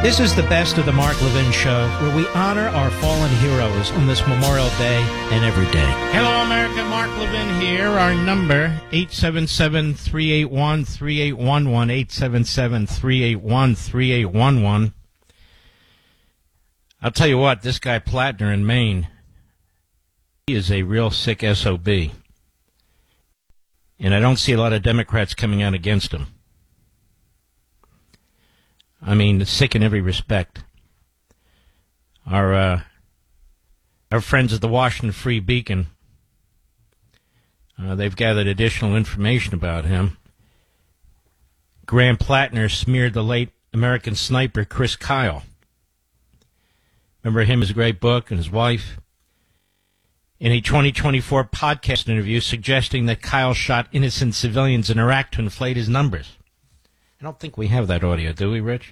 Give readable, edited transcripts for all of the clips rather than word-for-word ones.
This is the best of the Mark Levin Show, where we honor our fallen heroes on this Memorial Day and every day. Hello, America. Mark Levin here. Our number, 877-381-3811, 877-381-3811. I'll tell you what, this guy Plattner in Maine, he is a real sick SOB. And I don't see a lot of Democrats coming out against him. I mean, sick in every respect. Our friends at the Washington Free Beacon, they've gathered additional information about him. Graham Plattner smeared the late American sniper Chris Kyle. Remember him, his great book, and his wife? In a 2024 podcast interview suggesting that Kyle shot innocent civilians in Iraq to inflate his numbers. I don't think we have that audio, do we, Rich?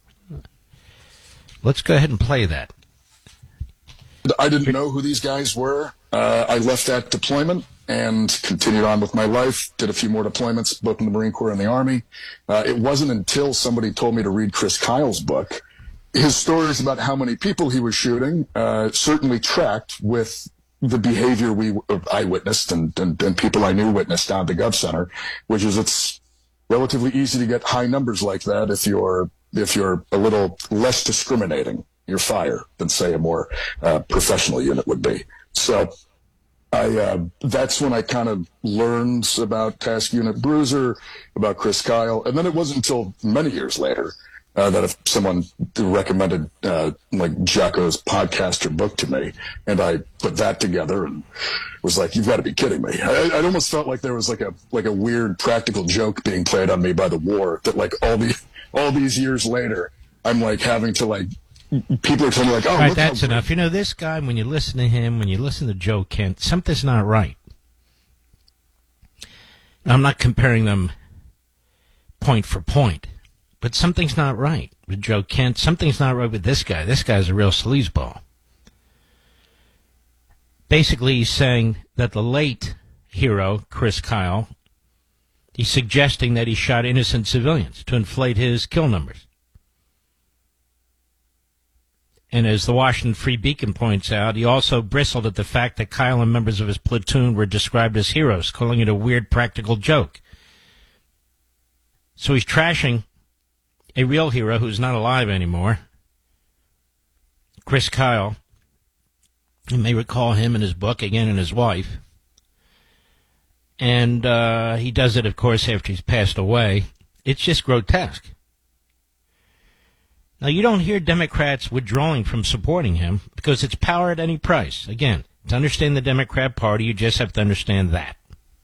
Let's go ahead and play that. I didn't know who these guys were. I left that deployment and continued on with my life, did a few more deployments, both in the Marine Corps and the Army. It wasn't until somebody told me to read Chris Kyle's book. His stories about how many people he was shooting certainly tracked with the behavior I witnessed and people I knew witnessed down at the Gov Center, which is it's relatively easy to get high numbers like that if you're a little less discriminating, your fire, than say a more professional unit would be. So that's when I kind of learned about Task Unit Bruiser, about Chris Kyle, and then it wasn't until many years later that if someone recommended like Jocko's podcast or book to me, and I put that together and was like, "You've got to be kidding me!" I almost felt like there was like a weird practical joke being played on me by the war. That like all these years later, I'm like having to like people are telling me like, "Oh, right, that's enough." You know, this guy. When you listen to him, when you listen to Joe Kent, something's not right. I'm not comparing them point for point. But something's not right with Joe Kent. Something's not right with this guy. This guy's a real sleazeball. Basically, he's saying that the late hero, Chris Kyle, he's suggesting that he shot innocent civilians to inflate his kill numbers. And as the Washington Free Beacon points out, he also bristled at the fact that Kyle and members of his platoon were described as heroes, calling it a weird practical joke. So he's trashing a real hero who's not alive anymore, Chris Kyle. You may recall him in his book, again, and his wife. And he does it, of course, after he's passed away. It's just grotesque. Now, you don't hear Democrats withdrawing from supporting him because it's power at any price. Again, to understand the Democrat Party, you just have to understand that.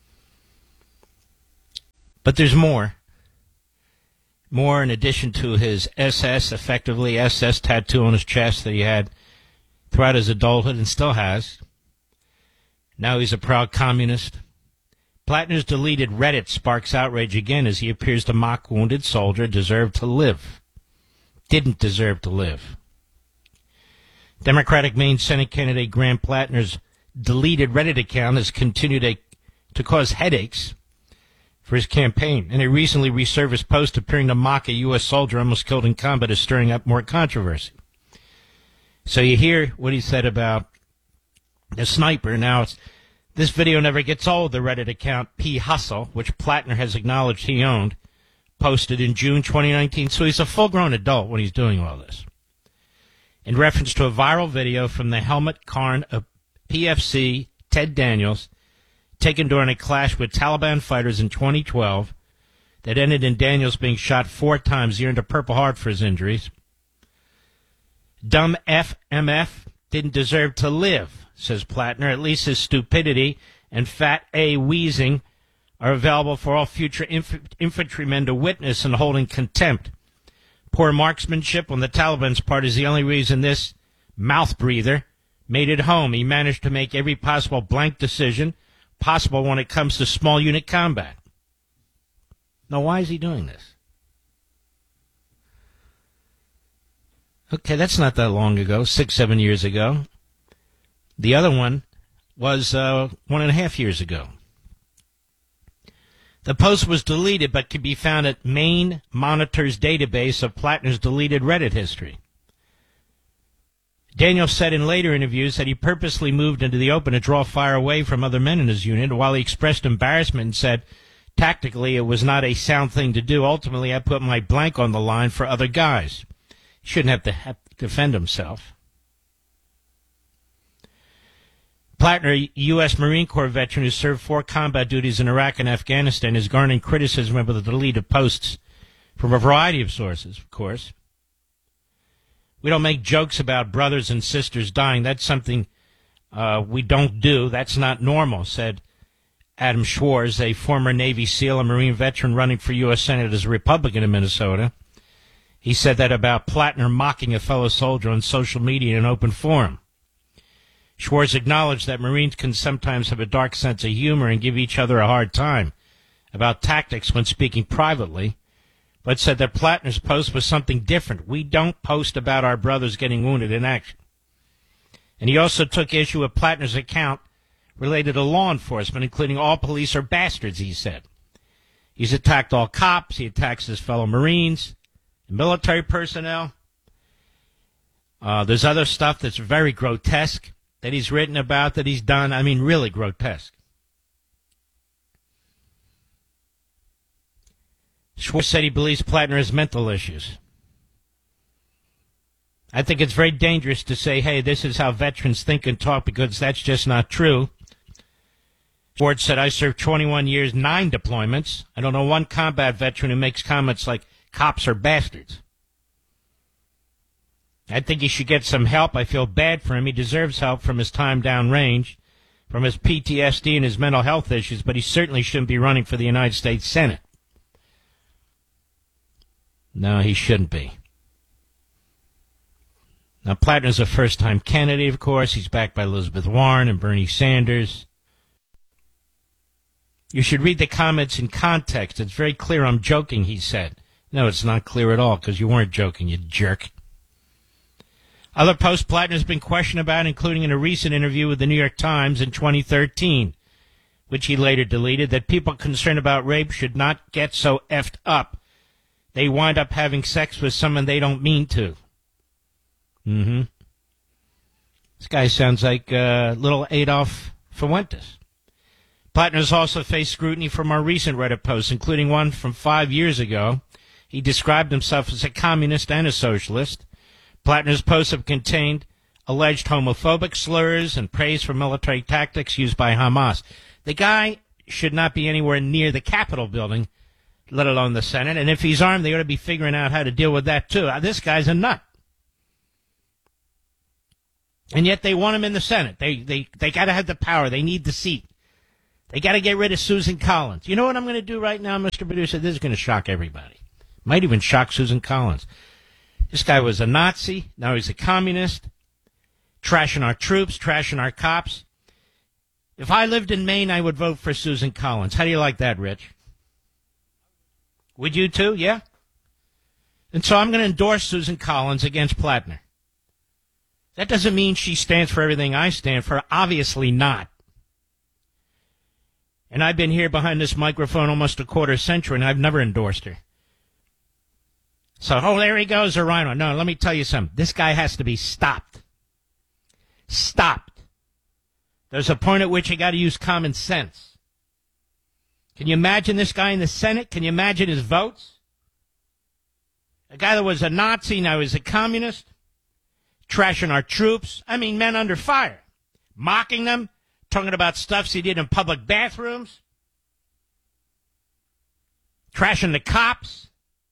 But there's more. More in addition to his effectively SS tattoo on his chest that he had throughout his adulthood and still has. Now he's a proud communist. Plattner's deleted Reddit sparks outrage again as he appears to mock wounded soldier deserved to live. Didn't deserve to live. Democratic Maine Senate candidate Graham Plattner's deleted Reddit account has continued to cause headaches for his campaign, and a recently resurfaced post appearing to mock a U.S. soldier almost killed in combat is stirring up more controversy. So you hear what he said about the sniper. Now, this video never gets old. The Reddit account P. Hustle, which Plattner has acknowledged he owned, posted in June 2019. So he's a full-grown adult when he's doing all this. In reference to a viral video from the helmet Karn of PFC Ted Daniels, taken during a clash with Taliban fighters in 2012 that ended in Daniels being shot 4 times. He earned a Purple Heart for his injuries. Dumb FMF didn't deserve to live, says Plattner. At least his stupidity and fat A wheezing are available for all future infantrymen to witness and hold in contempt. Poor marksmanship on the Taliban's part is the only reason this mouth breather made it home. He managed to make every possible blank decision possible when it comes to small unit combat. Now, why is he doing this? Okay, that's not that long ago, 6-7 years ago. The other one was 1.5 years ago. The post was deleted but can be found at Maine Monitor's database of Plattner's deleted Reddit history. Daniel said in later interviews that he purposely moved into the open to draw fire away from other men in his unit. While he expressed embarrassment and said, tactically, it was not a sound thing to do. Ultimately, I put my blank on the line for other guys. He shouldn't have to defend himself. Plattner, U.S. Marine Corps veteran who served 4 combat duties in Iraq and Afghanistan, is garnering criticism over the deleted posts from a variety of sources, of course. We don't make jokes about brothers and sisters dying. That's something we don't do. That's not normal, said Adam Schwartz, a former Navy SEAL and Marine veteran running for U.S. Senate as a Republican in Minnesota. He said that about Plattner mocking a fellow soldier on social media in an open forum. Schwartz acknowledged that Marines can sometimes have a dark sense of humor and give each other a hard time about tactics when speaking privately, but said that Plattner's post was something different. We don't post about our brothers getting wounded in action. And he also took issue with Plattner's account related to law enforcement, including all police are bastards, he said. He's attacked all cops. He attacks his fellow Marines, military personnel. There's other stuff that's very grotesque that he's written about, that he's done. I mean, really grotesque. Schwartz said he believes Plattner has mental issues. I think it's very dangerous to say, hey, this is how veterans think and talk, because that's just not true. Schwartz said, I served 21 years, 9 deployments. I don't know one combat veteran who makes comments like cops are bastards. I think he should get some help. I feel bad for him. He deserves help from his time downrange, from his PTSD and his mental health issues, but he certainly shouldn't be running for the United States Senate. No, he shouldn't be. Now, Plattner's a first-time candidate, of course. He's backed by Elizabeth Warren and Bernie Sanders. You should read the comments in context. It's very clear I'm joking, he said. No, it's not clear at all, because you weren't joking, you jerk. Other posts Plattner's been questioned about, including in a recent interview with the New York Times in 2013, which he later deleted, that people concerned about rape should not get so effed up they wind up having sex with someone they don't mean to. This guy sounds like little Adolf Fuentes. Plattner's also faced scrutiny from more recent Reddit posts, including one from 5 years ago. He described himself as a communist and a socialist. Plattner's posts have contained alleged homophobic slurs and praise for military tactics used by Hamas. The guy should not be anywhere near the Capitol building, let alone the Senate. And if he's armed, they ought to be figuring out how to deal with that, too. This guy's a nut. And yet they want him in the Senate. They got to have the power. They need the seat. They got to get rid of Susan Collins. You know what I'm going to do right now, Mr. Producer? This is going to shock everybody. Might even shock Susan Collins. This guy was a Nazi. Now he's a communist. Trashing our troops, trashing our cops. If I lived in Maine, I would vote for Susan Collins. How do you like that, Rich? Would you too? Yeah? And so I'm going to endorse Susan Collins against Plattner. That doesn't mean she stands for everything I stand for. Obviously not. And I've been here behind this microphone almost a quarter century, and I've never endorsed her. So, there he goes, a rhino. No, let me tell you something. This guy has to be stopped. Stopped. There's a point at which you got to use common sense. Can you imagine this guy in the Senate? Can you imagine his votes? A guy that was a Nazi, now he's a communist. Trashing our troops. I mean, men under fire. Mocking them. Talking about stuff he did in public bathrooms. Trashing the cops.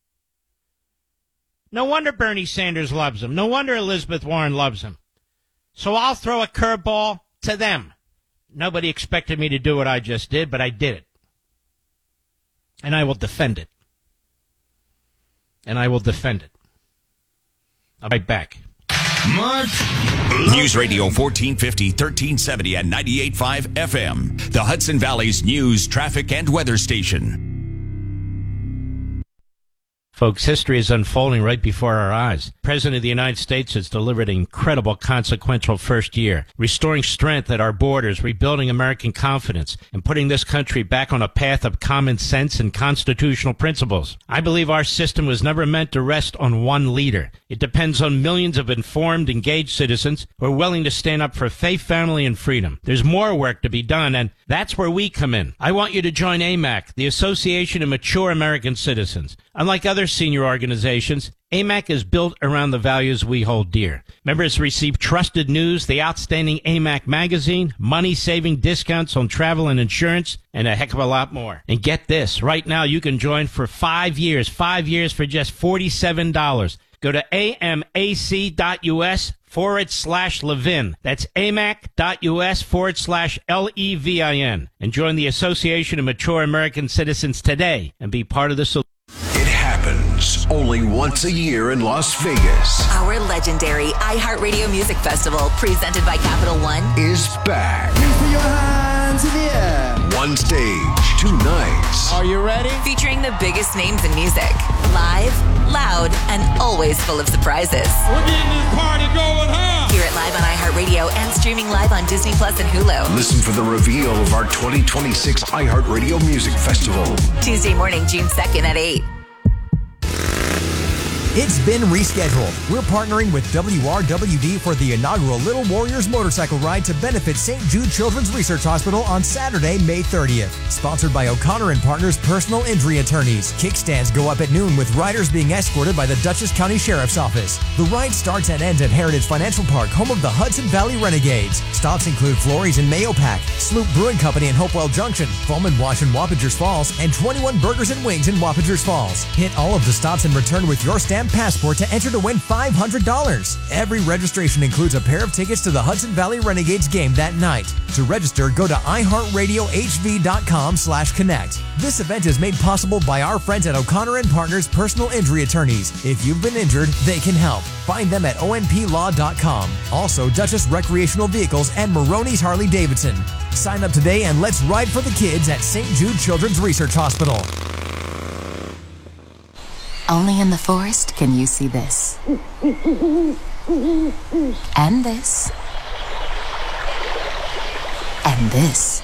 No wonder Bernie Sanders loves him. No wonder Elizabeth Warren loves him. So I'll throw a curveball to them. Nobody expected me to do what I just did, but I did it. And I will defend it. And I will defend it. I'll be right back. Mark News Radio 1450, 1370 and 98.5 FM. The Hudson Valley's news, traffic, and weather station. Folks, history is unfolding right before our eyes. The President of the United States has delivered an incredible, consequential first year, restoring strength at our borders, rebuilding American confidence, and putting this country back on a path of common sense and constitutional principles. I believe our system was never meant to rest on one leader. It depends on millions of informed, engaged citizens who are willing to stand up for faith, family, and freedom. There's more work to be done, and that's where we come in. I want you to join AMAC, the Association of Mature American Citizens. Unlike other senior organizations, AMAC is built around the values we hold dear. Members receive trusted news, the outstanding AMAC magazine, money-saving discounts on travel and insurance, and a heck of a lot more. And get this, right now you can join for 5 years for just $47. Go to amac.us/Levin. That's amac.us/LEVIN. And join the Association of Mature American Citizens today and be part of the solution. It happens only once a year in Las Vegas. Our legendary iHeartRadio Music Festival, presented by Capital One, Is back. Put your hands in the air. One stage, 2 nights. Are you ready? featuring the biggest names in music. Live, loud, and always full of surprises. We're getting this party going, huh? Hear it live on iHeartRadio and streaming live on Disney Plus and Hulu. Listen for the reveal of our 2026 iHeartRadio Music Festival. Tuesday morning, June 2nd at 8. It's been rescheduled. We're partnering with WRWD for the inaugural Little Warriors motorcycle ride to benefit St. Jude Children's Research Hospital on Saturday, May 30th. Sponsored by O'Connor & Partners Personal Injury Attorneys. Kickstands go up at noon with riders being escorted by the Dutchess County Sheriff's Office. The ride starts and ends at Heritage Financial Park, home of the Hudson Valley Renegades. Stops include Florey's in Mayopac, Sloop Brewing Company in Hopewell Junction, Fulman Wash in Wapagers Falls, and 21 Burgers and Wings in Wapagers Falls. Hit all of the stops and return with your stamp passport to enter to win $500. Every registration includes a pair of tickets to the Hudson Valley Renegades game that night. To register, go to iHeartRadioHV.com/connect. This event is made possible by our friends at O'Connor & Partners Personal Injury Attorneys. If you've been injured, they can help. Find them at onplaw.com. Also, Dutchess Recreational Vehicles and Maroney's Harley Davidson. Sign up today and let's ride for the kids at St. Jude Children's Research Hospital. Only in the forest can you see this. And this. And this.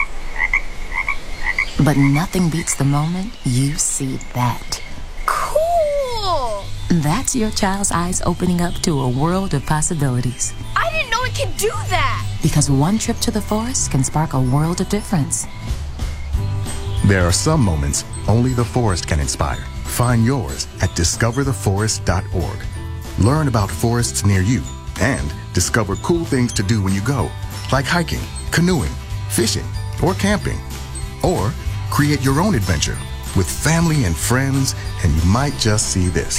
But nothing beats the moment you see that. Cool! That's your child's eyes opening up to a world of possibilities. I didn't know it could do that! Because one trip to the forest can spark a world of difference. There are some moments only the forest can inspire. Find yours at discovertheforest.org. Learn about forests near you and discover cool things to do when you go, like hiking, canoeing, fishing, or camping. Or create your own adventure with family and friends, and you might just see this.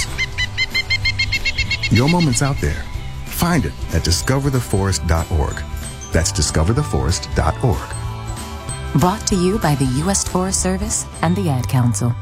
Your moment's out there. Find it at discovertheforest.org. That's discovertheforest.org. Brought to you by the U.S. Forest Service and the Ad Council.